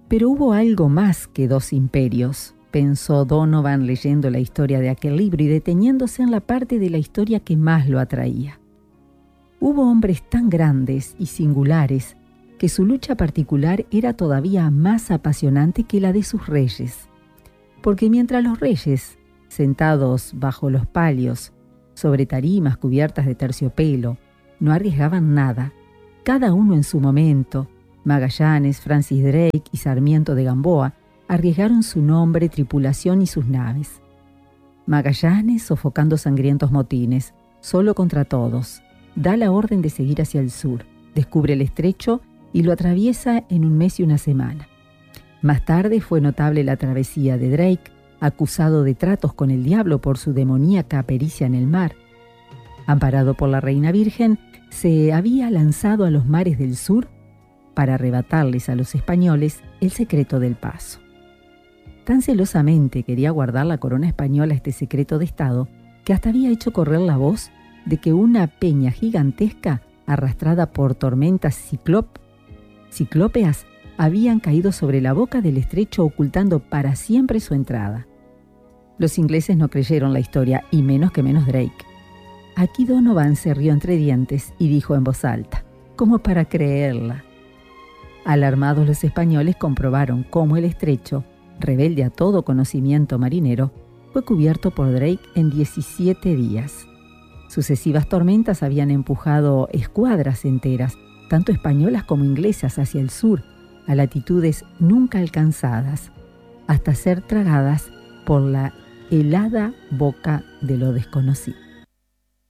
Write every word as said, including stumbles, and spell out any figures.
Pero hubo algo más que dos imperios, pensó Donovan leyendo la historia de aquel libro y deteniéndose en la parte de la historia que más lo atraía. Hubo hombres tan grandes y singulares que su lucha particular era todavía más apasionante que la de sus reyes. Porque mientras los reyes, sentados bajo los palios, sobre tarimas cubiertas de terciopelo, no arriesgaban nada, cada uno en su momento, Magallanes, Francis Drake y Sarmiento de Gamboa, arriesgaron su nombre, tripulación y sus naves. Magallanes, sofocando sangrientos motines, solo contra todos, da la orden de seguir hacia el sur, descubre el estrecho y lo atraviesa en un mes y una semana. Más tarde fue notable la travesía de Drake, acusado de tratos con el diablo por su demoníaca pericia en el mar. Amparado por la Reina Virgen, se había lanzado a los mares del sur para arrebatarles a los españoles el secreto del paso. Tan celosamente quería guardar la corona española este secreto de Estado que hasta había hecho correr la voz de que una peña gigantesca, arrastrada por tormentas ciclop- ciclópeas, habían caído sobre la boca del estrecho ocultando para siempre su entrada. Los ingleses no creyeron la historia, y menos que menos Drake. Aquí Donovan se rió entre dientes y dijo en voz alta, como para creerla. Alarmados los españoles comprobaron cómo el estrecho, rebelde a todo conocimiento marinero, fue cubierto por Drake en diecisiete días. Sucesivas tormentas habían empujado escuadras enteras, tanto españolas como inglesas, hacia el sur, a latitudes nunca alcanzadas, hasta ser tragadas por la helada boca de lo desconocido.